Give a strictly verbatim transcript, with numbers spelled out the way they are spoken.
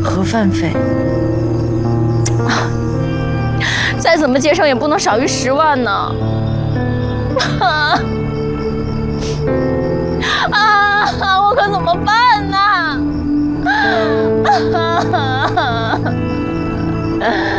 盒饭费。 再怎么节省也不能少于十万呢。啊啊！我可怎么办呢？啊